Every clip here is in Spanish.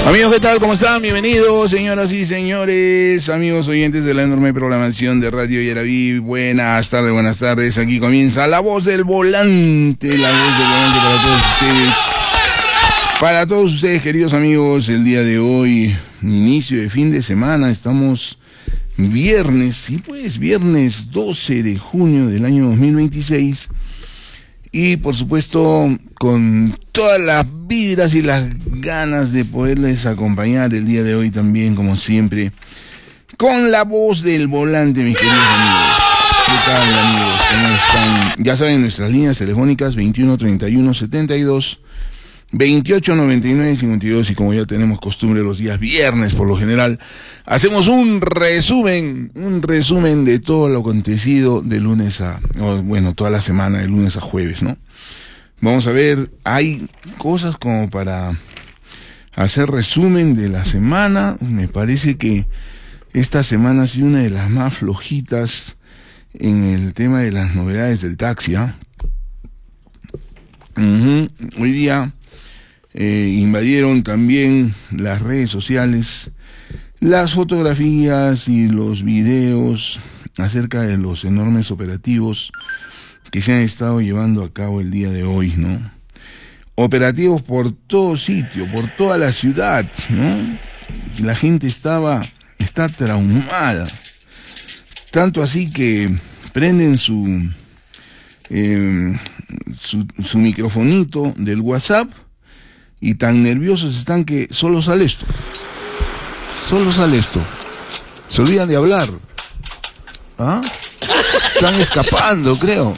Amigos, ¿qué tal? ¿Cómo están? Bienvenidos, señoras y señores, amigos oyentes de la enorme programación de Radio Yaraví. Buenas tardes. Aquí comienza La Voz del Volante, La Voz del Volante para todos ustedes. Para todos ustedes, queridos amigos, el día de hoy, inicio de fin de semana, estamos viernes, sí pues, viernes 12 de junio del año 2026. Y por supuesto, con todas las vibras y las ganas de poderles acompañar el día de hoy también, como siempre, con La Voz del Volante, mis queridos amigos. ¿Qué tal, amigos? ¿Cómo están? Ya saben, nuestras líneas telefónicas 21 31 72 28 99 52, y como ya tenemos costumbre los días viernes por lo general, hacemos un resumen de todo lo acontecido de lunes a, toda la semana, de lunes a jueves, ¿no? Vamos a ver, hay cosas como para hacer resumen de la semana. Me parece que esta semana ha sido una de las más flojitas en el tema de las novedades del taxi, ¿ah? Hoy día invadieron también las redes sociales las fotografías y los videos acerca de los enormes operativos que se han estado llevando a cabo el día de hoy, ¿no? Operativos por todo sitio, por toda la ciudad, ¿no? La gente está traumada, tanto así que prenden su microfonito del WhatsApp y tan nerviosos están que solo sale esto. Se olvidan de hablar. ¿Ah? Están escapando, creo.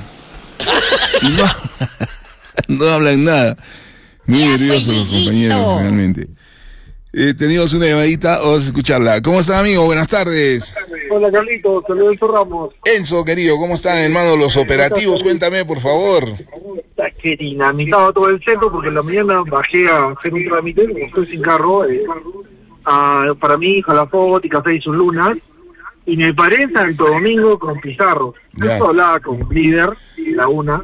Y no hablan nada. Muy nerviosos los compañeros, realmente. Teníamos una llamadita, vamos a escucharla. ¿Cómo están, amigo? Buenas tardes. Hola, Carlitos, saludos, Enzo Ramos. Enzo, querido, ¿cómo están, hermano, los operativos? Cuéntame, por favor. Está que dinamitado todo el centro, porque en la mañana bajé a hacer un trámite, como estoy sin carro, para mi hija, la foto y café y sus lunas, y me paré en Santo Domingo con Pizarro. Yo hablaba con un líder, la una,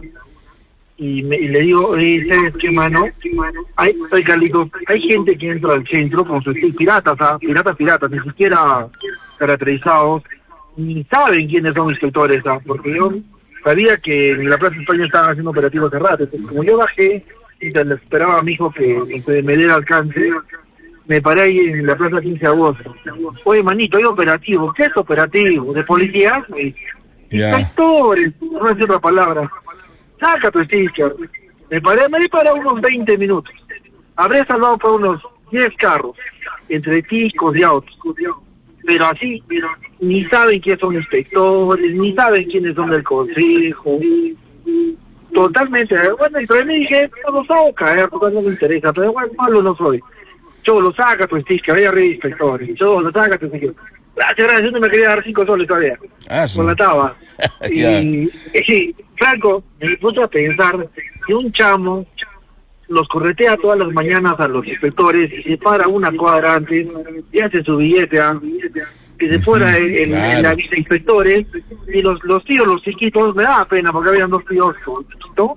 y le digo, ¿sabes qué, mano? Hay Carlitos, hay gente que entra al centro con sus piratas, piratas, ni siquiera caracterizados, ni saben quiénes son inspectores, porque yo sabía que en la Plaza España estaban haciendo operativos de rato. Entonces, como yo bajé y le esperaba a mi hijo que me diera alcance, me paré ahí en la Plaza 15 de agosto. Oye, manito, hay operativo. ¿Qué es operativo? ¿De policía? Inspectores, no voy a decir otra palabra. Saca tu sticker. Me paré para unos 20 minutos. Habré salvado por unos 10 carros, entre ticos y autos. Pero así, ni saben quiénes son inspectores, ni saben quiénes son del consejo. Totalmente, bueno, y también me dije, no los hago caer porque no me interesa, pero bueno, malo no soy. Yo lo saca tu sticker, vaya arriba inspectores, yo lo saca tu sticker. Gracias, yo no me quería dar 5 soles todavía. Con la taba. y Franco, me puse a pensar que un chamo los corretea todas las mañanas a los inspectores y se para una cuadra antes y hace su billete, que se fuera en la viceinspectores, y los tíos, los chiquitos, me daba pena porque habían 2 tíos chiquitos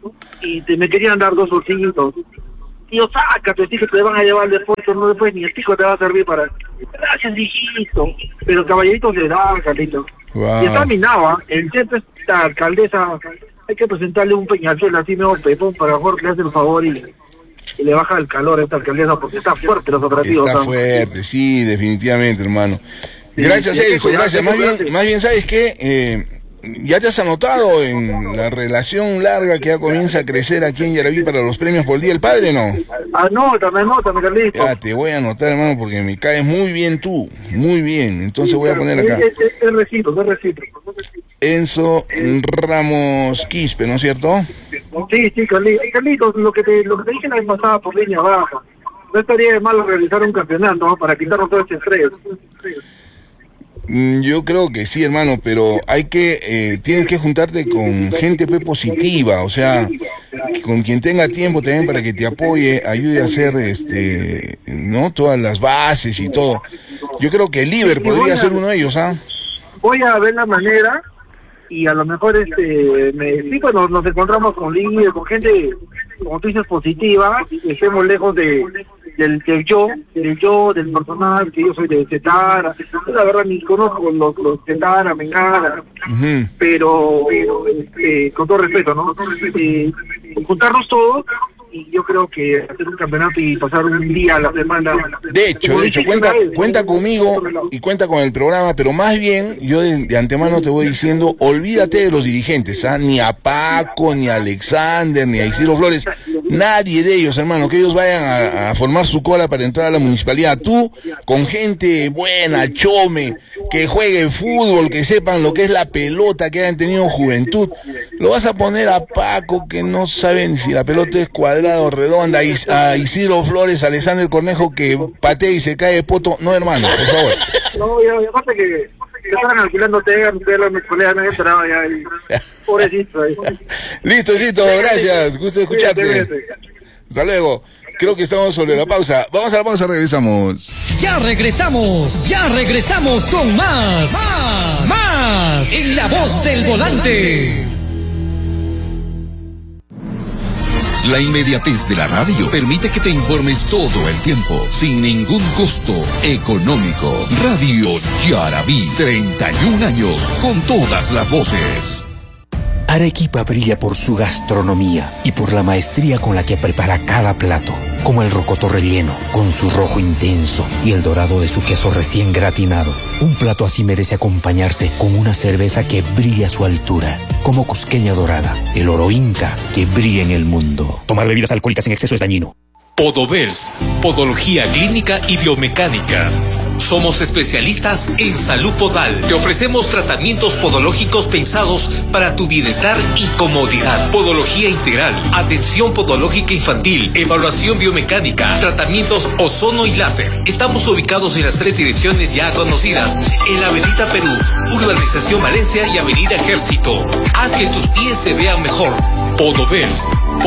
y me querían dar 2 bolsillitos. Tío, sácate, el tico te van a llevar de foto, no después ni el tico te va a servir para... Gracias, hijito. Pero caballerito se da, Carlito. Wow. Y está minaba, el centro, esta alcaldesa, hay que presentarle un peñazuelo así medio pepón para mejor le hace el favor y le baja el calor a esta alcaldesa porque está fuerte los operativos. Está fuerte, sí, definitivamente, hermano. Gracias, Elso, gracias. Más bien, ¿sabes qué? ¿Ya te has anotado en la relación larga que ya comienza a crecer aquí en Yaraví para los premios por el Día del Padre, no? Anótame, Carlito. Ya, te voy a anotar, hermano, porque me caes muy bien tú, muy bien. Entonces voy a poner acá. Es recíproco. Enzo Ramos Quispe, ¿no es cierto? Sí, Carlitos, lo que te dije la vez pasada por línea baja. No estaría de malo realizar un campeonato, ¿no? Para quitarnos todo este estrés. Yo creo que sí, hermano, pero tienes que juntarte con gente positiva, o sea, con quien tenga tiempo también para que te apoye, ayude a hacer, ¿no? Todas las bases y todo. Yo creo que el Liber podría ser uno de ellos, ¿ah? Voy a ver la manera y a lo mejor pues nos encontramos con Liber, con gente, como tú dices, positiva, y estemos lejos de del yo, del personal, que yo soy de Tetara. Yo la verdad ni conozco los Tetara, Mengara, pero con todo respeto, ¿no? Juntarnos todos, y yo creo que hacer un campeonato y pasar un día a la semana. De hecho, cuenta conmigo y cuenta con el programa, pero más bien, yo de antemano te voy diciendo, olvídate de los dirigentes, ¿ah? Ni a Paco, ni a Alexander, ni a Isidro Flores, nadie de ellos, hermano, que ellos vayan a formar su cola para entrar a la municipalidad. Tú, con gente buena, chome, que juegue fútbol, que sepan lo que es la pelota, que hayan tenido juventud, lo vas a poner a Paco, que no saben si la pelota es cuadrada o redonda, a Isidro Flores, a Alexander Cornejo, que patea y se cae de poto. No, hermano, por favor. No, y aparte que estaban alquilando Tegan, mis colegas no entraba ya, pobrecito. Listo, gracias, gusto de escucharte. Hasta luego. Creo que estamos sobre la pausa. Vamos a la pausa, regresamos. Ya regresamos con más en La Voz del Volante. La inmediatez de la radio permite que te informes todo el tiempo, sin ningún costo económico. Radio Yaraví, 31 años, con todas las voces. Arequipa brilla por su gastronomía y por la maestría con la que prepara cada plato, como el rocoto relleno, con su rojo intenso y el dorado de su queso recién gratinado. Un plato así merece acompañarse con una cerveza que brilla a su altura, como Cusqueña Dorada, el oro inca que brilla en el mundo. Tomar bebidas alcohólicas en exceso es dañino. Podovers, Podología Clínica y Biomecánica. Somos especialistas en salud podal. Te ofrecemos tratamientos podológicos pensados para tu bienestar y comodidad. Podología integral, atención podológica infantil, evaluación biomecánica, tratamientos ozono y láser. Estamos ubicados en las 3 direcciones ya conocidas, en la Avenida Perú, Urbanización Valencia y Avenida Ejército. Haz que tus pies se vean mejor. Podovers,